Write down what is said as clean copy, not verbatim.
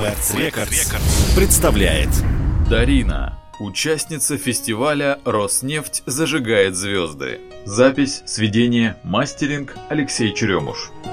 Мэрц Рекордс представляет Дарина, участница фестиваля «Роснефть зажигает звезды». Запись, сведение, мастеринг Алексей Черемуш.